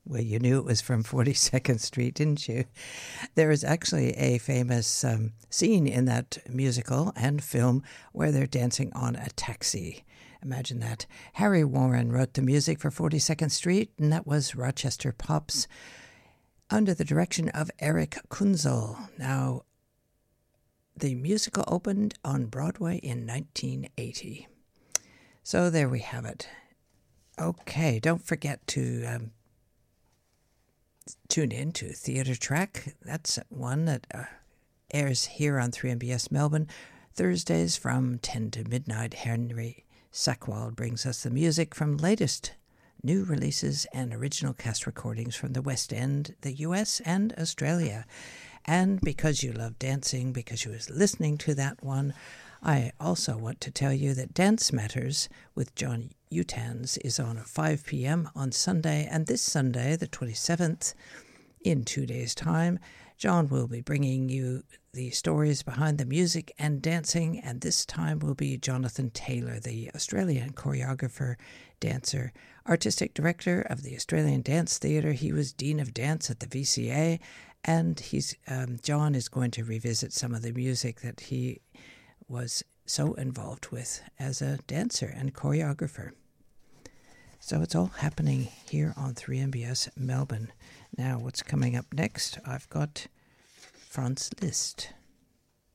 Well, you knew it was from 42nd Street, didn't you? There is actually a famous scene in that musical and film where they're dancing on a taxi. Imagine that. Harry Warren wrote the music for 42nd Street, and that was Rochester Pops under the direction of Eric Kunzel. Now, the musical opened on Broadway in 1980. So there we have it. Okay, don't forget to tune in to Theatre Track. That's one that airs here on 3MBS Melbourne, Thursdays from 10 to midnight. Henry Sackwald brings us the music from latest new releases and original cast recordings from the West End, the US, and Australia. And because you love dancing, because you was listening to that one, I also want to tell you that Dance Matters with John Utans is on at 5 p.m. on Sunday, and this Sunday, the 27th, in 2 days' time, John will be bringing you the stories behind the music and dancing, and this time will be Jonathan Taylor, the Australian choreographer, dancer, artistic director of the Australian Dance Theatre. He was Dean of Dance at the VCA, and John is going to revisit some of the music that he was so involved with as a dancer and choreographer. So it's all happening here on 3MBS Melbourne. Now, what's coming up next? I've got Franz Liszt.